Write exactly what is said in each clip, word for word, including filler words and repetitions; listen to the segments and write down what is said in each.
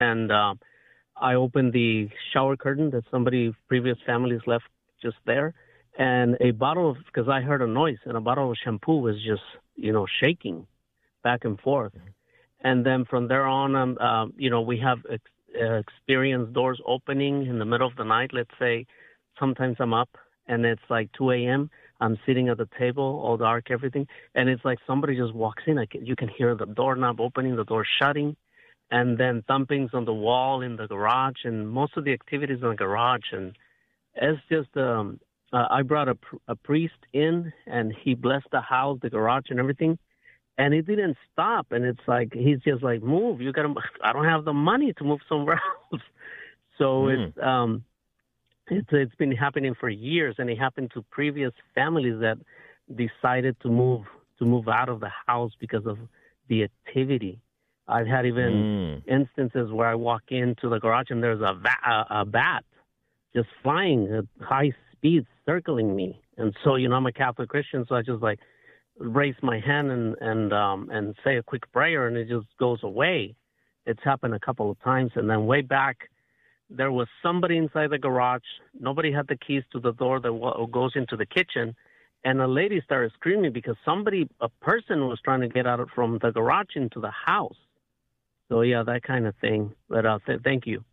and uh, I opened the shower curtain that somebody previous families left just there, and a bottle of because I heard a noise, and a bottle of shampoo was just you know shaking back and forth, and then from there on, um, uh, you know, we have ex- uh, experienced doors opening in the middle of the night. Let's say, sometimes I'm up and it's like two a.m. I'm sitting at the table, all dark, everything, and it's like somebody just walks in. I can, you can hear the doorknob opening, the door shutting, and then thumpings on the wall in the garage, and most of the activities in the garage. And it's just, um, uh, I brought a, pr- a priest in, and he blessed the house, the garage, and everything, and it didn't stop. And it's like he's just like, move. You gotta. I don't have the money to move somewhere else. So Mm. it's um, it's it's been happening for years, and it happened to previous families that decided to move to move out of the house because of the activity. I've had even Mm. instances where I walk into the garage and there's a, va- a, a bat just flying at high speed, circling me. And so, you know, I'm a Catholic Christian, so I just like raise my hand and and um, and say a quick prayer, and it just goes away. It's happened a couple of times, and then way back, there was somebody inside the garage. Nobody had the keys to the door that w- goes into the kitchen. And a lady started screaming because somebody, a person was trying to get out from the garage into the house. So, yeah, that kind of thing. But uh, th- thank you.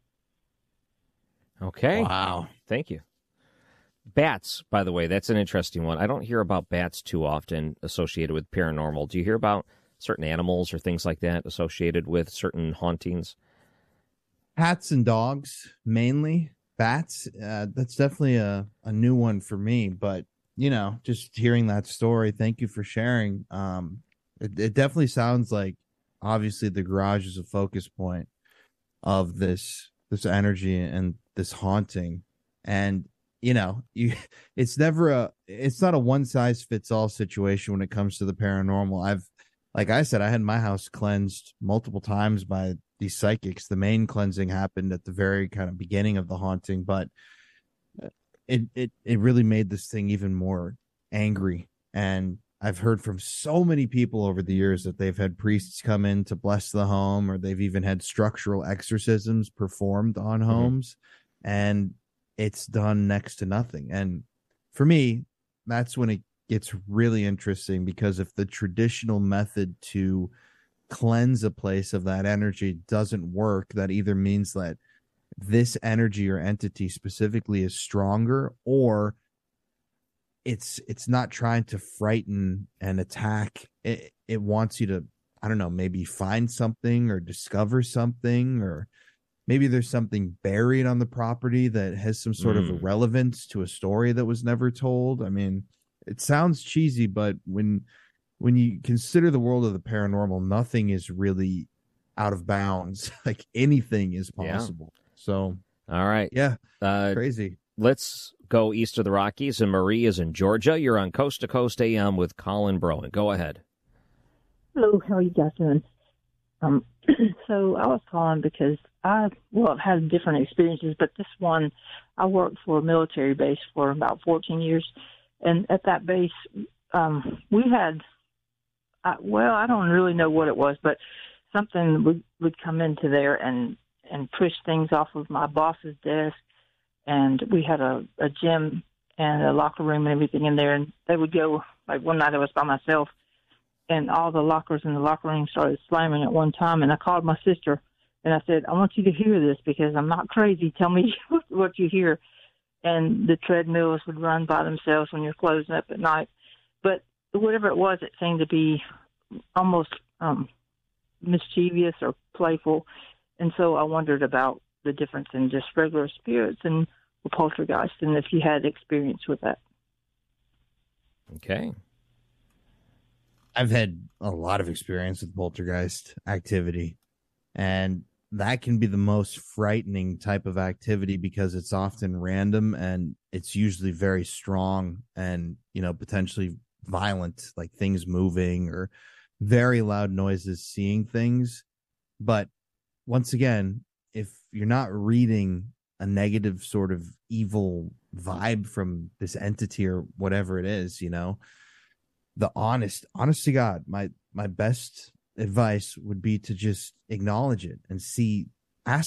Okay. Wow. Thank you. Bats, by the way, that's an interesting one. I don't hear about bats too often associated with paranormal. Do you hear about certain animals or things like that associated with certain hauntings? Cats and dogs, mainly. Bats, uh, that's definitely a, a new one for me. But, you know, just hearing that story, thank you for sharing. Um, it, it definitely sounds like, obviously, the garage is a focus point of this this energy and this haunting. And, you know, you it's never a, it's not a one-size-fits-all situation when it comes to the paranormal. I've, like I said, I had my house cleansed multiple times by these psychics. The main cleansing happened at the very kind of beginning of the haunting, but it it it really made this thing even more angry. And I've heard from so many people over the years that they've had priests come in to bless the home, or they've even had structural exorcisms performed on Mm-hmm. homes, and it's done next to nothing. And for me, that's when it gets really interesting, because if the traditional method to cleanse a place of that energy doesn't work, that either means that this energy or entity specifically is stronger, or it's it's not trying to frighten and attack. It, it wants you to, I don't know, maybe find something or discover something, or maybe there's something buried on the property that has some sort Mm. of a relevance to a story that was never told. I mean, it sounds cheesy, but when when you consider the world of the paranormal, nothing is really out of bounds. Like, anything is Yeah. possible. So, All right. yeah, Uh, crazy. let's go east of the Rockies, and Marie is in Georgia. You're on Coast to Coast A M with Colin Broen. Go ahead. Hello, how are you guys doing? Um, so I was calling because I, well, I've had different experiences, but this one, I worked for a military base for about fourteen years. And at that base, um, we had, uh, well, I don't really know what it was, but something would, would come into there and, and push things off of my boss's desk. And we had a, a gym and a locker room and everything in there. And they would go, like one night I was by myself, and all the lockers in the locker room started slamming at one time. And I called my sister, and I said, I want you to hear this because I'm not crazy. Tell me what you hear. And the treadmills would run by themselves when you're closing up at night. But whatever it was, it seemed to be almost um, mischievous or playful. And so I wondered about the difference in just regular spirits and poltergeist, and if you had experience with that. Okay. I've had a lot of experience with poltergeist activity, and that can be the most frightening type of activity because it's often random and it's usually very strong and, you know, potentially violent, like things moving or very loud noises, seeing things. But once again, if you're not reading a negative sort of evil vibe from this entity or whatever it is, you know, the honest, honest to God, my, my best advice would be to just acknowledge it and see